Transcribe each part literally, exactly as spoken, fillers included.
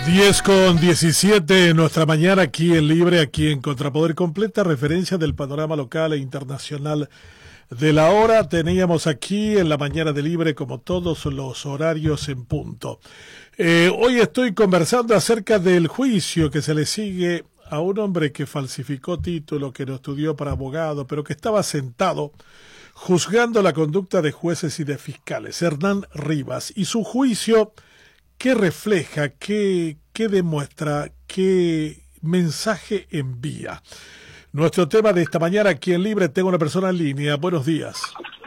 diez con diecisiete en nuestra mañana aquí en Libre, aquí en Contrapoder, completa referencia del panorama local e internacional de la hora. Teníamos aquí en la mañana de Libre como todos los horarios en punto. Eh, hoy estoy conversando acerca del juicio que se le sigue a un hombre que falsificó título, que no estudió para abogado, pero que estaba sentado juzgando la conducta de jueces y de fiscales, Hernán Rivas, y su juicio. ¿Qué refleja, qué, qué demuestra, qué mensaje envía? Nuestro tema de esta mañana aquí en Libre, tengo una persona en línea. Buenos días.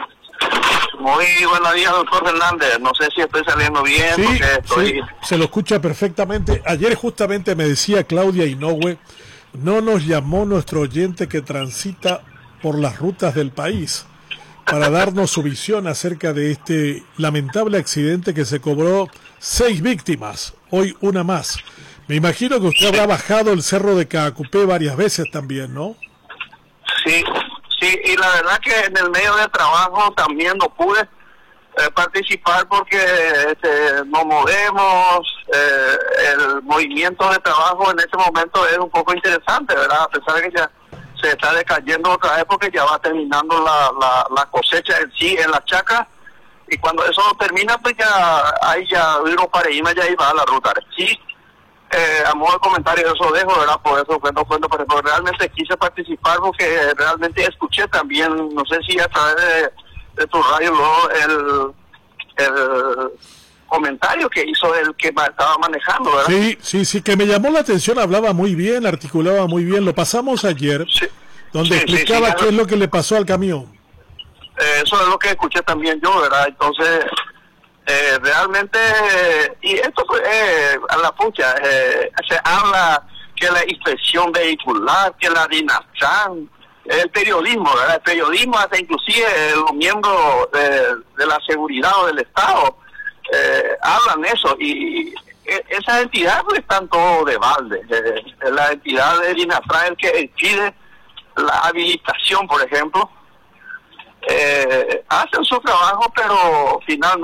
Muy buenos días, doctor Fernández. No sé si estoy saliendo bien. Sí, porque estoy... sí, se lo escucha perfectamente. Ayer justamente me decía Claudia Inoue, no nos llamó nuestro oyente que transita por las rutas del país para darnos su visión acerca de este lamentable accidente que se cobró seis víctimas, hoy una más. Me imagino que usted habrá bajado el cerro de Caacupé varias veces también, ¿no? Sí, sí, y la verdad que en el medio de trabajo también no pude eh, participar porque este, nos movemos, eh, el movimiento de trabajo en este momento es un poco interesante, ¿verdad? A pesar de que ya se está decayendo otra vez porque ya va terminando la, la, la cosecha en sí, en la chaca, y cuando eso termina, pues ya ahí ya Viro Pareína ya iba a la ruta. Sí, eh, a modo de comentario eso dejo, ¿verdad? Por eso cuento, cuento, pero realmente quise participar porque realmente escuché también, no sé si a través de, de tu radio, luego el, el comentario que hizo el que estaba manejando, ¿verdad? Sí, sí, sí, que me llamó la atención, hablaba muy bien, articulaba muy bien, lo pasamos ayer, sí, donde sí, explicaba sí, sí, qué es lo que le pasó al camión. Eh, eso es lo que escuché también yo, ¿verdad? Entonces, eh, realmente, y esto eh, a la pucha, eh, se habla que la inspección vehicular, que la DINATRAN, el periodismo, ¿verdad? El periodismo, hasta inclusive los miembros de, de la seguridad o del Estado, eh, hablan eso, y esas entidades pues, están todo de balde. Eh, la entidad de DINATRAN es el que pide la habilitación, por ejemplo. Eh, hacen su trabajo, pero finalmente